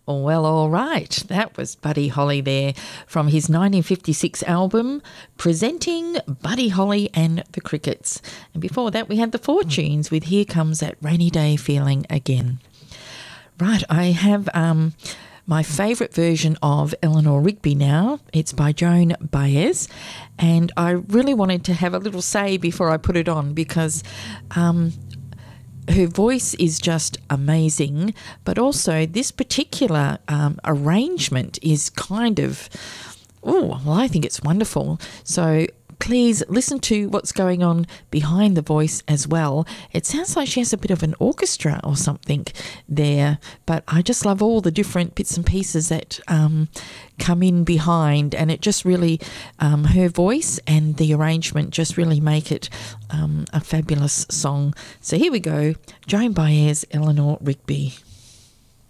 Well, all right. That was Buddy Holly there from his 1956 album, Presenting Buddy Holly and the Crickets. And before that, we had the Fortunes with Here Comes That Rainy Day Feeling Again. Right, I have my favourite version of Eleanor Rigby now. It's by Joan Baez. And I really wanted to have a little say before I put it on because her voice is just amazing, but also this particular arrangement is kind of, I think it's wonderful. So please listen to what's going on behind the voice as well. It sounds like she has a bit of an orchestra or something there, but I just love all the different bits and pieces that come in behind, and it just really, her voice and the arrangement just really make it a fabulous song. So here we go, Joan Baez, Eleanor Rigby.